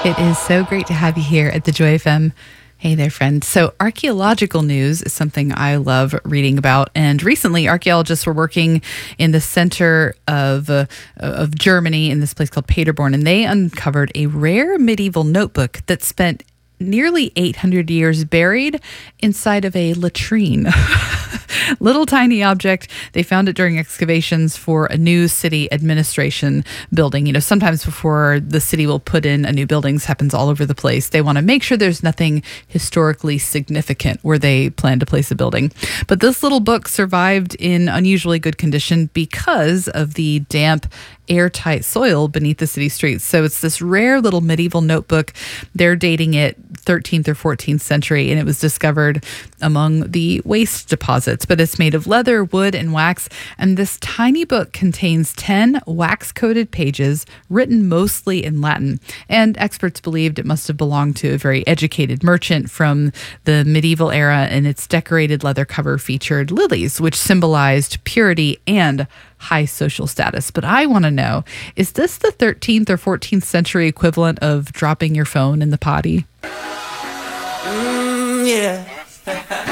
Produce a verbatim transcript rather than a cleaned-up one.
It is so great to have you here at the Joy F M. Hey there, friends. So archaeological news is something I love reading about. And recently, archaeologists were working in the center of, uh, of Germany in this place called Paderborn, and they uncovered a rare medieval notebook that spent nearly eight hundred years buried inside of a latrine. Little tiny object. They found it during excavations for a new city administration building. You know, sometimes before the city will put in a new building, this happens all over the place. They want to make sure there's nothing historically significant where they plan to place a building. But this little book survived in unusually good condition because of the damp, airtight soil beneath the city streets. So it's this rare little medieval notebook. They're dating it thirteenth or fourteenth century, and it was discovered among the waste deposits. But it's made of leather, wood, and wax. And this tiny book contains ten wax-coated pages written mostly in Latin. And experts believed it must have belonged to a very educated merchant from the medieval era, and its decorated leather cover featured lilies, which symbolized purity and high social status. But I want to know, is this the thirteenth or fourteenth century equivalent of dropping your phone in the potty? Mm, yeah.